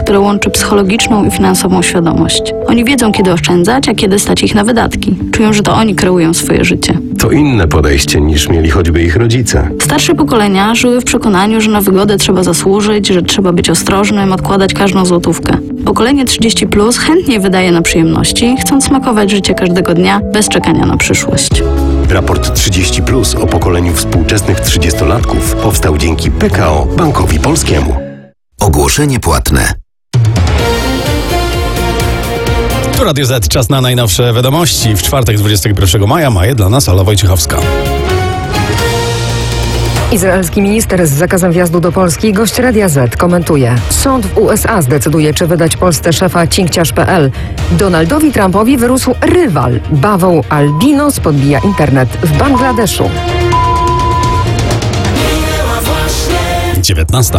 które łączy psychologiczną i finansową świadomość. Oni wiedzą, kiedy oszczędzać, a kiedy stać ich na wydatki. Czują, że to oni kreują swoje życie. To inne podejście niż mieli choćby ich rodzice. Starsze pokolenia żyły w przekonaniu, że na wygodę trzeba zasłużyć, że trzeba być ostrożnym, odkładać każdą złotówkę. Pokolenie 30+ chętnie wydaje na przyjemności, chcąc smakować życie każdego dnia bez czekania na przyszłość. Raport 30+ o pokoleniu współczesnych 30-latków powstał dzięki PKO Bankowi Polskiemu. Ogłoszenie płatne. Tu Radio Z, czas na najnowsze wiadomości. W czwartek 21 maja ma je dla nas Ala Wojciechowska. Izraelski minister z zakazem wjazdu do Polski, gość Radia Z, komentuje. Sąd w USA zdecyduje, czy wydać Polsce szefa cinkciarz.pl. Donaldowi Trumpowi wyrósł rywal. Bawoł albinos podbija internet w Bangladeszu. 19.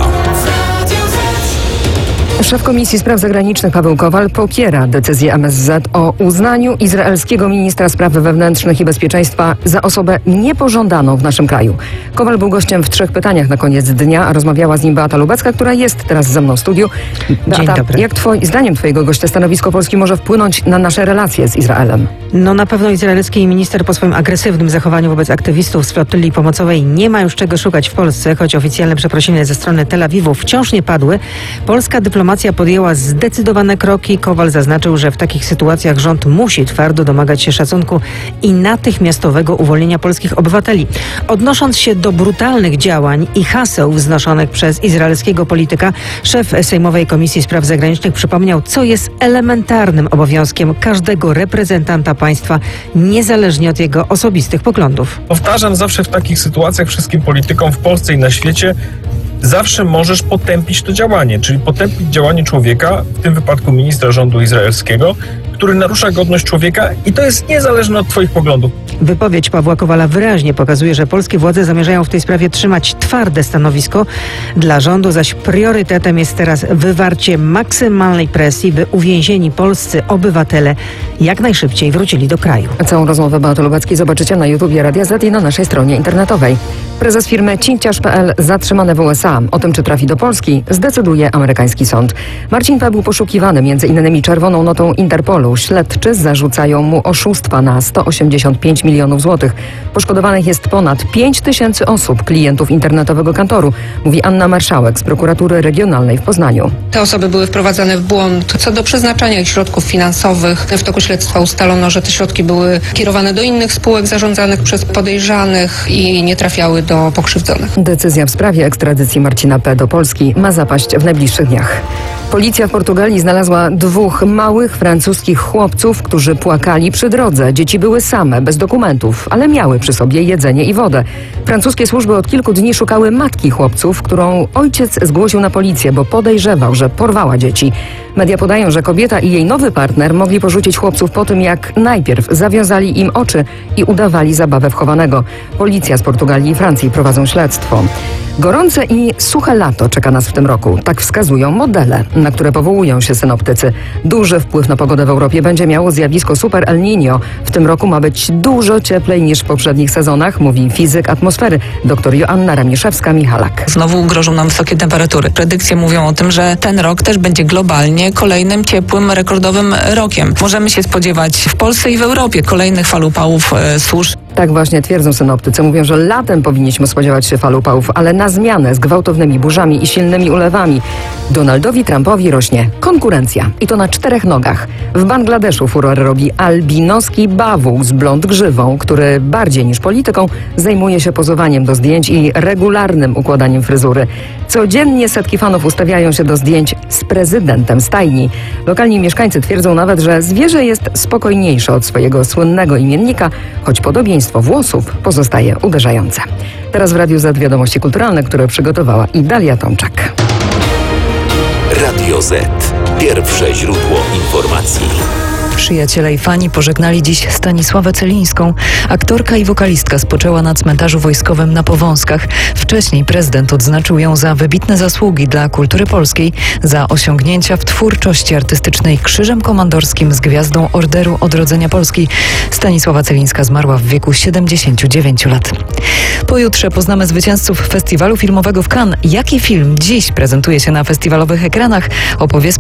Szef Komisji Spraw Zagranicznych Paweł Kowal popiera decyzję MSZ o uznaniu izraelskiego ministra spraw wewnętrznych i bezpieczeństwa za osobę niepożądaną w naszym kraju. Kowal był gościem w 3 pytaniach na koniec dnia, a rozmawiała z nim Beata Lubecka, która jest teraz ze mną w studiu. Beata, Dzień dobry. jak zdaniem twojego gościa stanowisko Polski może wpłynąć na nasze relacje z Izraelem? No na pewno izraelski minister po swoim agresywnym zachowaniu wobec aktywistów z flotyli pomocowej nie ma już czego szukać w Polsce, choć oficjalne przeprosiny ze strony Tel Awiwu wciąż nie padły. Polska dyplomacja podjęła zdecydowane kroki. Kowal zaznaczył, że w takich sytuacjach rząd musi twardo domagać się szacunku i natychmiastowego uwolnienia polskich obywateli. Odnosząc się do brutalnych działań i haseł wznoszonych przez izraelskiego polityka, szef Sejmowej Komisji Spraw Zagranicznych przypomniał, co jest elementarnym obowiązkiem każdego reprezentanta państwa, niezależnie od jego osobistych poglądów. Powtarzam zawsze w takich sytuacjach wszystkim politykom w Polsce i na świecie, zawsze możesz potępić to działanie, czyli potępić działanie człowieka, w tym wypadku ministra rządu izraelskiego, który narusza godność człowieka i to jest niezależne od twoich poglądów. Wypowiedź Pawła Kowala wyraźnie pokazuje, że polskie władze zamierzają w tej sprawie trzymać twarde stanowisko. Dla rządu zaś priorytetem jest teraz wywarcie maksymalnej presji, by uwięzieni polscy obywatele jak najszybciej wrócili do kraju. Całą rozmowę Beaty Lubeckiej zobaczycie na YouTubie Radia Z i na naszej stronie internetowej. Prezes firmy cinkciarz.pl zatrzymany w USA. O tym, czy trafi do Polski, zdecyduje amerykański sąd. Marcin P. był poszukiwany m.in. czerwoną notą Interpolu. Śledczy zarzucają mu oszustwa na 185 milionów złotych. Poszkodowanych jest ponad 5 000 osób, klientów internetowego kantoru, mówi Anna Marszałek z prokuratury regionalnej w Poznaniu. Te osoby były wprowadzane w błąd co do przeznaczania ich środków finansowych. W toku śledztwa ustalono, że te środki były kierowane do innych spółek zarządzanych przez podejrzanych i nie trafiały do pokrzywdzonych. Decyzja w sprawie ekstradycji Marcina P. do Polski ma zapaść w najbliższych dniach. Policja w Portugalii znalazła 2 małych francuskich chłopców, którzy płakali przy drodze. Dzieci były same, bez dokumentów, ale miały przy sobie jedzenie i wodę. Francuskie służby od kilku dni szukały matki chłopców, którą ojciec zgłosił na policję, bo podejrzewał, że porwała dzieci. Media podają, że kobieta i jej nowy partner mogli porzucić chłopców po tym, jak najpierw zawiązali im oczy i udawali zabawę wchowanego. Policja z Portugalii i Francji prowadzą śledztwo. Gorące i suche lato czeka nas w tym roku. Tak wskazują modele, na które powołują się synoptycy. Duży wpływ na pogodę w Europie będzie miało zjawisko Super El Niño. W tym roku ma być dużo cieplej niż w poprzednich sezonach, mówi fizyk atmosfery dr Joanna Ramiszewska-Michalak. Znowu grożą nam wysokie temperatury. Predykcje mówią o tym, że ten rok też będzie globalnie kolejnym ciepłym, rekordowym rokiem. Możemy się spodziewać w Polsce i w Europie kolejnych fal upałów, susz. Tak właśnie twierdzą synoptycy. Mówią, że latem powinniśmy spodziewać się fal upałów, ale na zmianę z gwałtownymi burzami i silnymi ulewami Donaldowi Trumpowi rośnie konkurencja. I to na 4 nogach. W Bangladeszu furorę robi albinoski bawół z blond grzywą, który bardziej niż polityką zajmuje się pozowaniem do zdjęć i regularnym układaniem fryzury. Codziennie setki fanów ustawiają się do zdjęć z prezydentem stajni. Lokalni mieszkańcy twierdzą nawet, że zwierzę jest spokojniejsze od swojego słynnego imiennika, choć podobieństwo włosów pozostaje uderzające. Teraz w Radiu Z wiadomości kulturalne, które przygotowała Idalia Tomczak. Radio Z. Pierwsze źródło informacji. Przyjaciele i fani pożegnali dziś Stanisławę Celińską. Aktorka i wokalistka spoczęła na cmentarzu wojskowym na Powązkach. Wcześniej prezydent odznaczył ją za wybitne zasługi dla kultury polskiej, za osiągnięcia w twórczości artystycznej Krzyżem Komandorskim z Gwiazdą Orderu Odrodzenia Polski. Stanisława Celińska zmarła w wieku 79 lat. Pojutrze poznamy zwycięzców festiwalu filmowego w Cannes. Jaki film dziś prezentuje się na festiwalowych ekranach, opowie